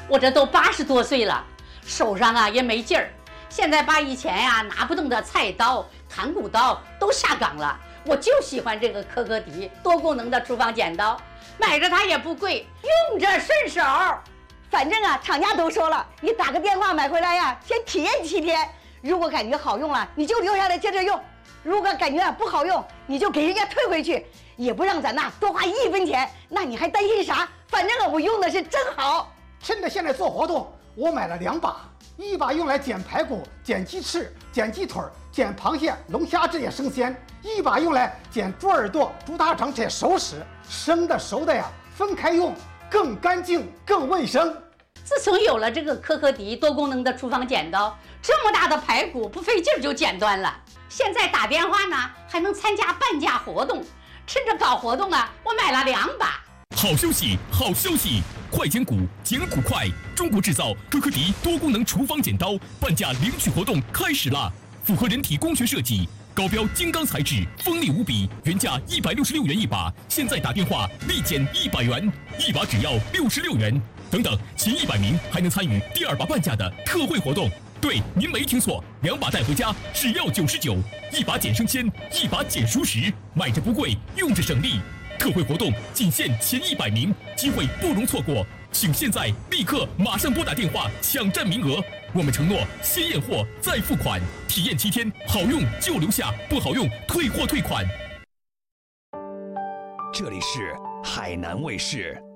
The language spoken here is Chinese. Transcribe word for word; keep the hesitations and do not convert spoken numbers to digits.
我这都八十多岁了，手上啊也没劲儿。现在把以前呀、啊、拿不动的菜刀、砍骨刀都下岗了，我就喜欢这个科科迪多功能的厨房剪刀，买着它也不贵，用着顺手。 反正啊，厂家都说了，你打个电话买回来呀，先体验七天。如果感觉好用了，你就留下来接着用；如果感觉不好用，你就给人家退回去，也不让咱呐多花一分钱。那你还担心啥？反正啊，我用的是真好。 趁着现在做活动，我买了两把，一把用来剪排骨、剪鸡翅、剪鸡腿、剪螃蟹、龙虾这些生鲜；一把用来剪猪耳朵、猪大肠这些熟食。生的熟的呀，分开用，更干净、更卫生。 自从有了这个科科迪多功能的厨房剪刀，这么大的排骨不费劲就剪断了。现在打电话呢，还能参加半价活动。趁着搞活动啊，我买了两把。 好消息，好消息！快剪骨，剪骨快！中国制造科科迪多功能厨房剪刀半价领取活动开始啦！复合人体工学设计，高标金刚材质，锋利无比，原价一百六十六元一把，现在打电话立减一百元，一把只要六十六元。等等，前一百名还能参与第二把半价的特惠活动。对，您没听错，两把带回家只要九十九，一把减生鲜，一把减熟食，买着不贵，用着省力。特惠活动仅限前一百名，机会不容错过，请现在立刻马上拨打电话抢占名额。我们承诺先验货再付款，体验七天，好用就留下，不好用退货退款。 这里是海南卫视。